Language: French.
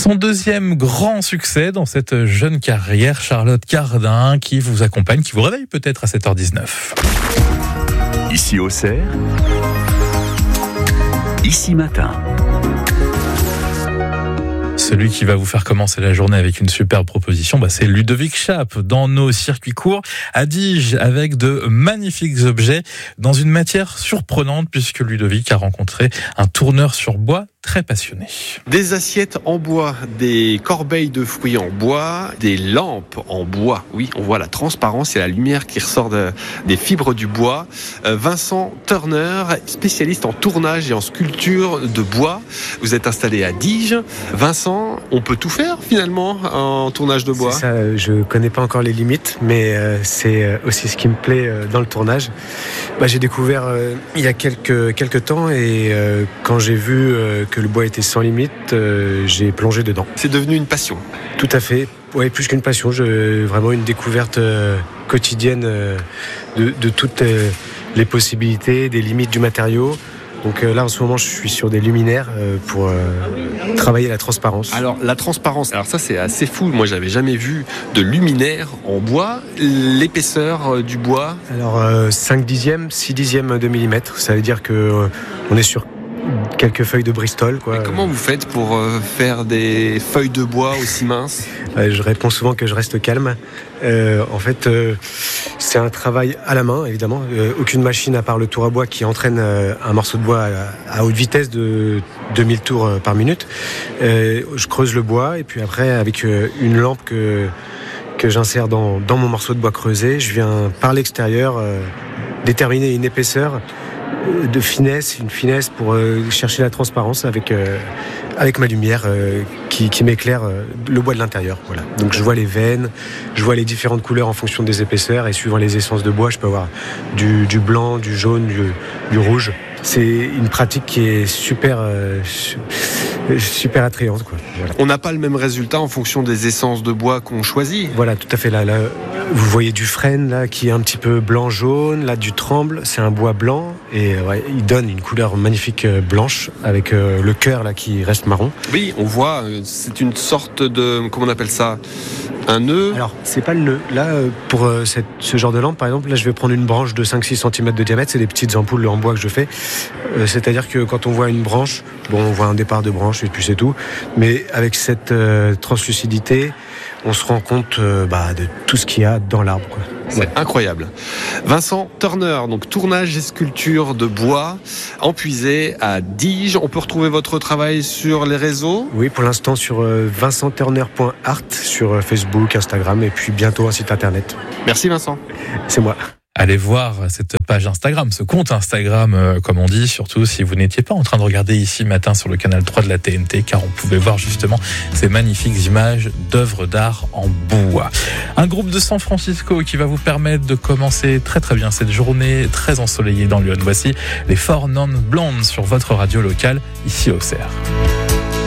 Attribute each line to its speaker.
Speaker 1: Son deuxième grand succès dans cette jeune carrière, Charlotte Cardin, qui vous accompagne, qui vous réveille peut-être à 7h19.
Speaker 2: Ici Auxerre, Ici Matin.
Speaker 1: Celui qui va vous faire commencer la journée avec une superbe proposition, c'est Ludovic Chape dans nos circuits courts à Diges avec de magnifiques objets dans une matière surprenante puisque Ludovic a rencontré un tourneur sur bois très passionné.
Speaker 3: Des assiettes en bois, des corbeilles de fruits en bois, des lampes en bois. Oui, on voit la transparence et la lumière qui ressort des fibres du bois. Vincent Turner, spécialiste en tournage et en sculpture de bois. Vous êtes installé à Diges. Vincent, on peut tout faire finalement en tournage de bois.
Speaker 4: C'est ça, je connais pas encore les limites, mais c'est aussi ce qui me plaît dans le tournage. J'ai découvert il y a quelques temps et quand j'ai vu que le bois était sans limite, j'ai plongé dedans.
Speaker 3: C'est devenu une passion.
Speaker 4: Tout à fait. Oui, plus qu'une passion, vraiment une découverte quotidienne de toutes les possibilités, des limites du matériau. Donc là, en ce moment, je suis sur des luminaires pour travailler la transparence.
Speaker 3: Alors, la transparence, ça, c'est assez fou. Moi, j'avais jamais vu de luminaire en bois. L'épaisseur du bois.
Speaker 4: Alors, 5 dixièmes, 6 dixièmes de millimètre. Ça veut dire que on est sur quelques feuilles de Bristol, quoi.
Speaker 3: Et comment vous faites pour faire des feuilles de bois aussi minces ?
Speaker 4: Je réponds souvent que je reste calme. En fait, c'est un travail à la main, évidemment. Aucune machine à part le tour à bois qui entraîne un morceau de bois à haute vitesse de 2000 tours par minute. Je creuse le bois et puis après, avec une lampe que j'insère dans mon morceau de bois creusé, je viens par l'extérieur déterminer une épaisseur de finesse, une finesse pour chercher la transparence avec ma lumière qui m'éclaire le bois de l'intérieur. Voilà. Donc je vois les veines, je vois les différentes couleurs en fonction des épaisseurs et suivant les essences de bois, je peux avoir du blanc, du jaune, du rouge. C'est une pratique qui est super attrayante, quoi. Voilà.
Speaker 3: On n'a pas le même résultat en fonction des essences de bois qu'on choisit.
Speaker 4: Voilà, tout à fait. Là, vous voyez du frêne là qui est un petit peu blanc-jaune. Là, du tremble, c'est un bois blanc et il donne une couleur magnifique blanche avec le cœur là qui reste marron.
Speaker 3: Oui, on voit. C'est une sorte de, comment on appelle ça ? Un nœud.
Speaker 4: Alors, c'est pas le nœud. Là, pour ce genre de lampe, par exemple, là, je vais prendre une branche de 5-6 cm de diamètre. C'est des petites ampoules en bois que je fais. C'est-à-dire que quand on voit une branche, on voit un départ de branche et puis c'est tout. Mais avec cette translucidité, on se rend compte de tout ce qu'il y a dans l'arbre, quoi.
Speaker 3: C'est incroyable. Vincent Turner, donc tournage et sculpture de bois, empuisé à Diges. On peut retrouver votre travail sur les réseaux ?
Speaker 4: Oui, pour l'instant sur vincentturner.art sur Facebook, Instagram et puis bientôt un site internet.
Speaker 3: Merci Vincent.
Speaker 4: C'est moi.
Speaker 1: Allez voir cette page Instagram, ce compte Instagram, comme on dit, surtout si vous n'étiez pas en train de regarder Ici Matin sur le canal 3 de la TNT, car on pouvait voir justement ces magnifiques images d'œuvres d'art en bois. Un groupe de San Francisco qui va vous permettre de commencer très très bien cette journée très ensoleillée dans Lyon. Voici les 4 Non Blondes sur votre radio locale, ici au Auxerre.